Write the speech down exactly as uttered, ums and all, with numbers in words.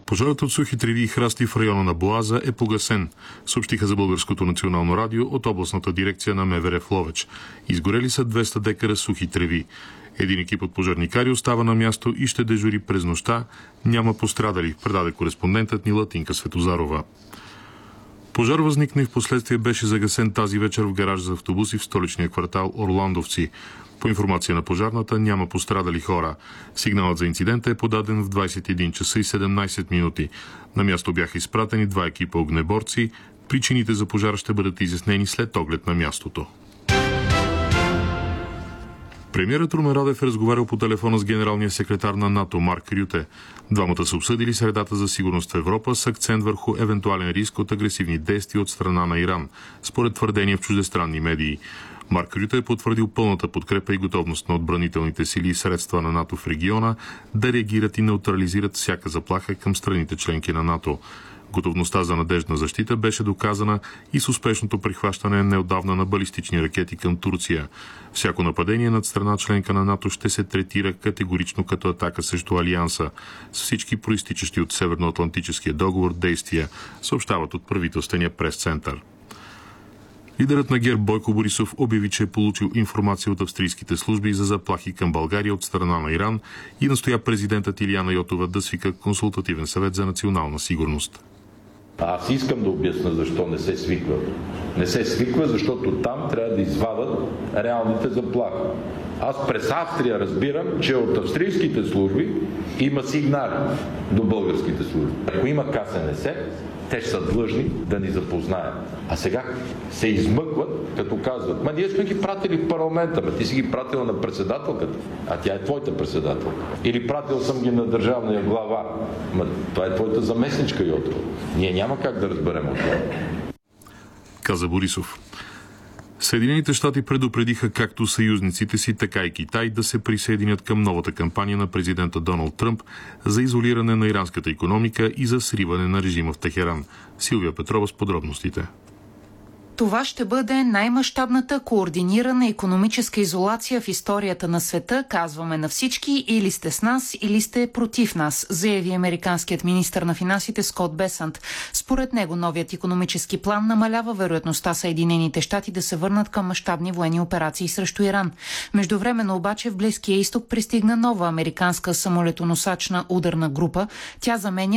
Пожарът от сухи треви и храсти в района на Боаза е погасен, съобщиха за Българското национално радио от областната дирекция на МВР в Ловеч. Изгорели са двеста декара сухи треви. Един екип от пожарникари остава на място и ще дежури през нощта. Няма пострадали, предаде кореспондентът ни Латинка Светозарова. Пожар възникна и в последствие беше загасен тази вечер в гараж за автобуси в столичния квартал Орландовци. По информация на пожарната няма пострадали хора. Сигналът за инцидента е подаден в двадесет и един часа и седемнадесет минути. На място бяха изпратени два екипа огнеборци. Причините за пожара ще бъдат изяснени след оглед на мястото. Премиерът Румен Радев е разговарял по телефона с генералния секретар на НАТО Марк Рюте. Двамата са обсъдили средата за сигурност в Европа с акцент върху евентуален риск от агресивни действия от страна на Иран, според твърдения в чуждестранни медии. Марк Рюте е потвърдил пълната подкрепа и готовност на отбранителните сили и средства на НАТО в региона да реагират и неутрализират всяка заплаха към страните членки на НАТО. Готовността за надеждна защита беше доказана и с успешното прихващане неотдавна на балистични ракети към Турция. Всяко нападение над страна членка на НАТО ще се третира категорично като атака срещу Алианса, с всички проистичащи от Северноатлантическия договор действия, съобщават от правителствения прес-център. Лидерът на ГЕРБ Бойко Борисов обяви, че е получил информация от австрийските служби за заплахи към България от страна на Иран и настоя президентът Илияна Йотова да свика консултативен съвет за национална сигурност. Аз искам да обясня защо не се свиква. Не се свиква, защото там трябва да извадат реалните заплахи. Аз през Австрия разбирам, че от австрийските служби има сигнали до българските служби. Ако има К С Н С, те ще са длъжни да ни запознаят. А сега се измъкват, като казват: ма ние сме ги пратили в парламента, ма ти си ги пратила на председателката, а тя е твоята председателка. Или пратил съм ги на държавния глава, ма това е твоята заместничка Йотова. Ние няма как да разберем от това. Каза Борисов. Съединените щати предупредиха както съюзниците си, така и Китай да се присъединят към новата кампания на президента Доналд Тръмп за изолиране на иранската икономика и за сриване на режима в Техеран. Силвия Петрова с подробностите. Това ще бъде най-мащабната координирана икономическа изолация в историята на света. Казваме на всички: или сте с нас, или сте против нас, заяви американският министър на финансите Скот Бесант. Според него новият икономически план намалява вероятността Съединените щати да се върнат към мащабни военни операции срещу Иран. Междувременно обаче в Близкия изток пристигна нова американска самолетоносачна ударна група. Тя заменя